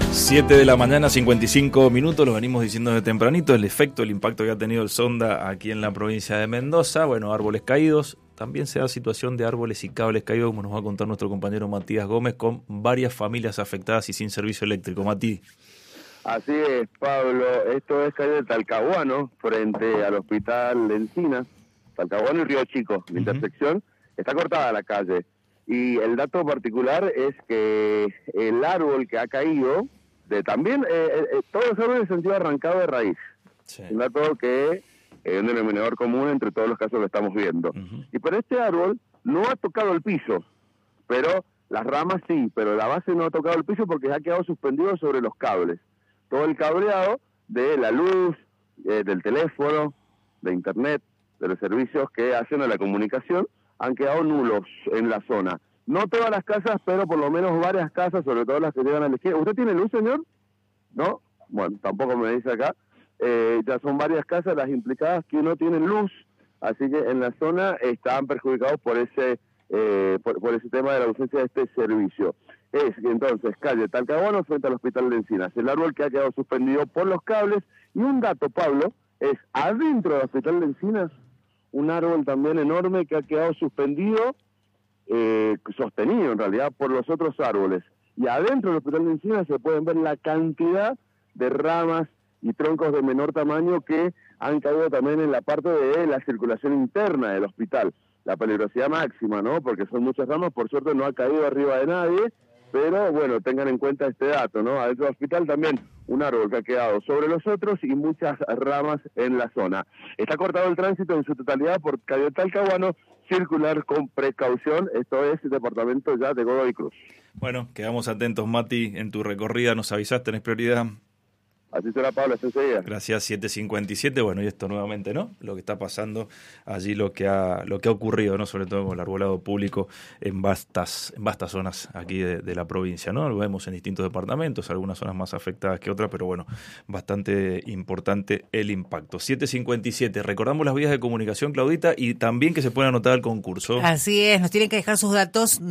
7 de la mañana, 55 minutos, lo venimos diciendo desde tempranito, el efecto, el impacto que ha tenido el Sonda aquí en la provincia de Mendoza. Bueno, árboles caídos, también se da situación de árboles y cables caídos, como nos va a contar nuestro compañero Matías Gómez, con varias familias afectadas y sin servicio eléctrico. Mati. Así es, Pablo, esto es calle de Talcahuano, frente al hospital de Encinas, Talcahuano y Río Chico, la intersección, está cortada la calle. Y el dato particular es que el árbol que ha caído, todos los árboles han sido arrancados de raíz. Sí. Un dato que es un denominador común entre todos los casos que estamos viendo. Y pero este árbol no ha tocado el piso, pero las ramas sí, pero la base no ha tocado el piso porque ha quedado suspendido sobre los cables. Todo el cableado de la luz, del teléfono, de internet, de los servicios que hacen a la comunicación, han quedado nulos en la zona. No todas las casas, pero por lo menos varias casas, sobre todo las que llegan a la izquierda. ¿Usted tiene luz, señor? ¿No? Bueno, tampoco me dice acá. Ya son varias casas las implicadas que no tienen luz, así que en la zona están perjudicados por ese tema de la ausencia de este servicio. Es entonces calle Talcahuano frente al hospital de Encinas, el árbol que ha quedado suspendido por los cables. Y un dato, Pablo, es adentro del hospital de Encinas, un árbol también enorme que ha quedado suspendido, sostenido en realidad por los otros árboles. Y adentro del hospital de Encinas se pueden ver la cantidad de ramas y troncos de menor tamaño que han caído también en la parte de la circulación interna del hospital. La peligrosidad máxima, ¿no? Porque son muchas ramas, por suerte no ha caído arriba de nadie, pero bueno, tengan en cuenta este dato, ¿no? Adentro del hospital también un árbol que ha quedado sobre los otros y muchas ramas en la zona. Está cortado el tránsito en su totalidad por calle Talcahuano, circular con precaución. Esto es el departamento ya de Godoy Cruz. Bueno, quedamos atentos, Mati, en tu recorrida, nos avisás, tenés prioridad. Así será, Pablo, hasta enseguida. Gracias, 7:57. Bueno, y esto nuevamente, ¿no? Lo que está pasando allí, lo que ha ocurrido, ¿no? Sobre todo con el arbolado público en vastas zonas aquí de la provincia, ¿no? Lo vemos en distintos departamentos, algunas zonas más afectadas que otras, pero bueno, bastante importante el impacto. 7:57. Recordamos las vías de comunicación, Claudita, y también que se pueden anotar al concurso. Así es, nos tienen que dejar sus datos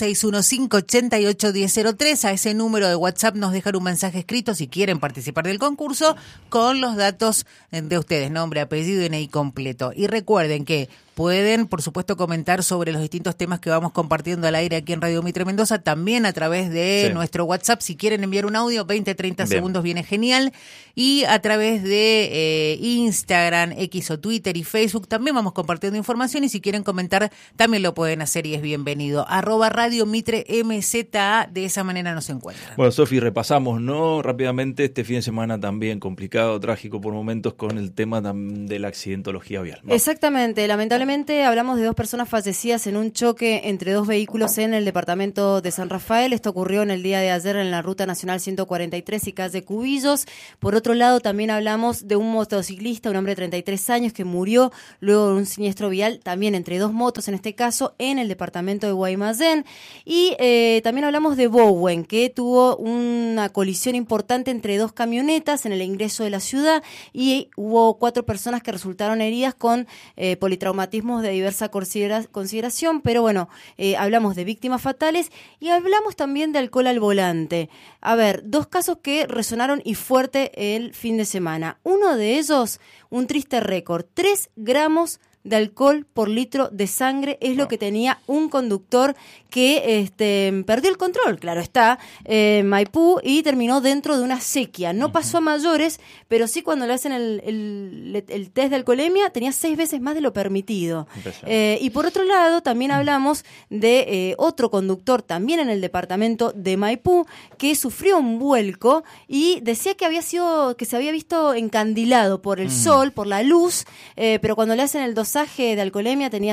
2615-881003. A ese número de WhatsApp nos dejan un mensaje escrito si quieren participar del concurso con los datos de ustedes, nombre, apellido y DNI completo. Y recuerden que pueden, por supuesto, comentar sobre los distintos temas que vamos compartiendo al aire aquí en Radio Mitre Mendoza, también a través de nuestro WhatsApp. Si quieren enviar un audio, 20-30 segundos viene genial. Y a través de Instagram, X o Twitter y Facebook también vamos compartiendo información. Y si quieren comentar, también lo pueden hacer y es bienvenido. @Radio Mitre MZA, de esa manera nos encuentran. Bueno, Sofi, repasamos, ¿no? Rápidamente, este fin de semana también complicado, trágico por momentos con el tema de la accidentología vial. Vamos. Exactamente, lamentablemente hablamos de 2 personas fallecidas en un choque entre 2 vehículos en el departamento de San Rafael. Esto ocurrió en el día de ayer en la Ruta Nacional 143 y calle Cubillos. Por otro lado, también hablamos de un motociclista, un hombre de 33 años, que murió luego de un siniestro vial, también entre 2 motos, en este caso, en el departamento de Guaymallén. Y también hablamos de Bowen, que tuvo una colisión importante entre 2 camionetas en el ingreso de la ciudad y hubo 4 personas que resultaron heridas con politraumatismo de diversa consideración, pero bueno, hablamos de víctimas fatales y hablamos también de alcohol al volante. A ver, 2 casos que resonaron y fuerte el fin de semana. Uno de ellos, un triste récord, 3 gramos de alcohol por litro de sangre es lo que tenía un conductor que perdió el control, claro está, Maipú, y terminó dentro de una sequía. No pasó a mayores, pero sí cuando le hacen el test de alcoholemia tenía 6 veces más de lo permitido. Y por otro lado también hablamos de otro conductor también en el departamento de Maipú que sufrió un vuelco y decía que se había visto encandilado por el sol, por la luz, pero cuando le hacen el dosaje de alcoholemia tenía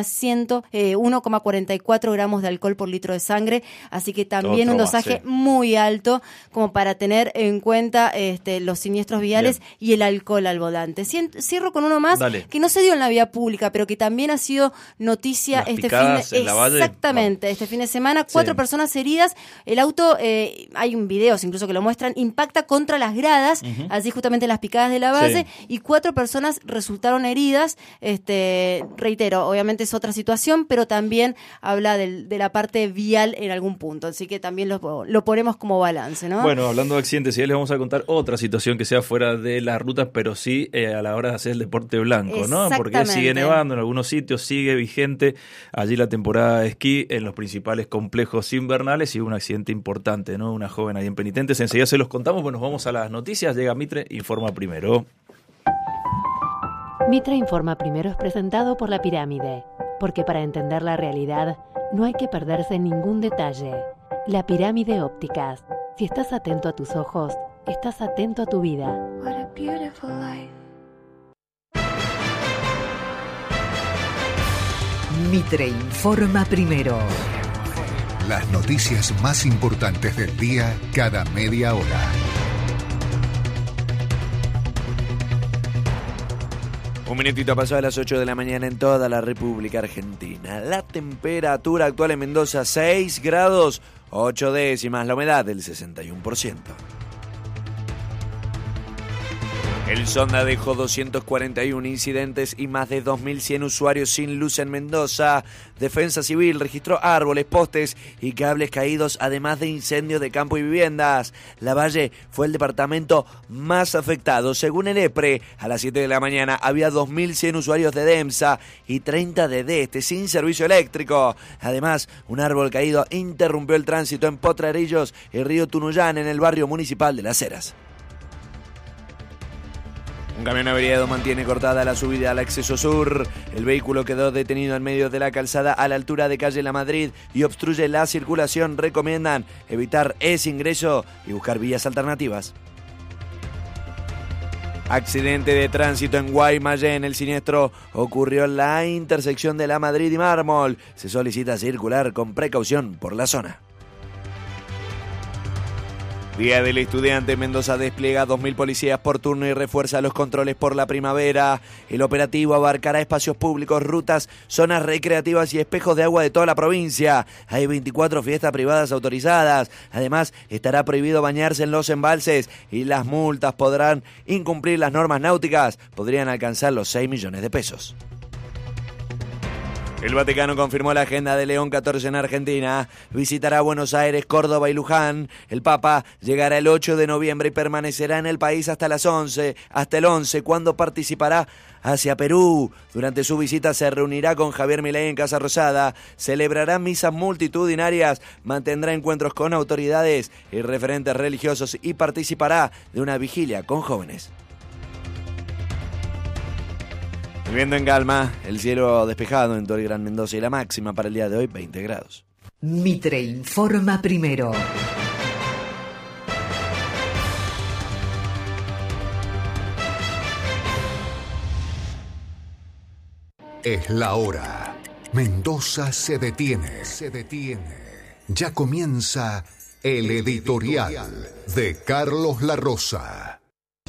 1,44 gramos de alcohol por litro de sangre, así que también un dosaje muy alto como para tener en cuenta los siniestros viales y el alcohol al volante. Cierro con uno más que no se dio en la vía pública, pero que también ha sido noticia este fin de semana. 4 personas heridas. El auto, hay un video incluso que lo muestran, impacta contra las gradas, allí justamente en las picadas de la valle, y 4 personas resultaron heridas. reitero, obviamente es otra situación, pero también habla de la parte vial en algún punto, así que también lo ponemos como balance, ¿no? Bueno, hablando de accidentes, ya les vamos a contar otra situación que sea fuera de las rutas, pero sí a la hora de hacer el deporte blanco, ¿no? Porque sigue nevando en algunos sitios, sigue vigente allí la temporada de esquí en los principales complejos invernales y un accidente importante, ¿no? Una joven ahí en Penitentes. Enseguida se los contamos, pues nos vamos a las noticias. Llega Mitre, informa primero. Mitre Informa Primero es presentado por La Pirámide, porque para entender la realidad no hay que perderse ningún detalle. La Pirámide Ópticas. Si estás atento a tus ojos, estás atento a tu vida. What a beautiful life. Mitre Informa Primero. Las noticias más importantes del día cada media hora. Un minutito pasado a las 8 de la mañana en toda la República Argentina. La temperatura actual en Mendoza 6 grados 8 décimas, la humedad del 61%. El Sonda dejó 241 incidentes y más de 2.100 usuarios sin luz en Mendoza. Defensa Civil registró árboles, postes y cables caídos, además de incendios de campo y viviendas. Lavalle fue el departamento más afectado. Según el EPRE, a las 7 de la mañana había 2.100 usuarios de DEMSA y 30 de DESTE sin servicio eléctrico. Además, un árbol caído interrumpió el tránsito en Potrerillos y Río Tunuyán, en el barrio municipal de Las Heras. Un camión averiado mantiene cortada la subida al acceso sur. El vehículo quedó detenido en medio de la calzada a la altura de calle La Madrid y obstruye la circulación. Recomiendan evitar ese ingreso y buscar vías alternativas. Accidente de tránsito en Guaymallén. El siniestro ocurrió en la intersección de La Madrid y Mármol. Se solicita circular con precaución por la zona. Día del Estudiante. Mendoza despliega 2.000 policías por turno y refuerza los controles por la primavera. El operativo abarcará espacios públicos, rutas, zonas recreativas y espejos de agua de toda la provincia. Hay 24 fiestas privadas autorizadas. Además, estará prohibido bañarse en los embalses y las multas podrán incumplir las normas náuticas. Podrían alcanzar los 6 millones de pesos. El Vaticano confirmó la agenda de León XIV en Argentina. Visitará Buenos Aires, Córdoba y Luján. El Papa llegará el 8 de noviembre y permanecerá en el país hasta el 11, cuando participará hacia Perú. Durante su visita se reunirá con Javier Milei en Casa Rosada. Celebrará misas multitudinarias, mantendrá encuentros con autoridades y referentes religiosos y participará de una vigilia con jóvenes. Viviendo en calma, el cielo despejado en todo el Gran Mendoza y la máxima para el día de hoy 20 grados. Mitre Informa Primero. Es la hora. Mendoza se detiene. Ya comienza el editorial de Carlos La Rosa.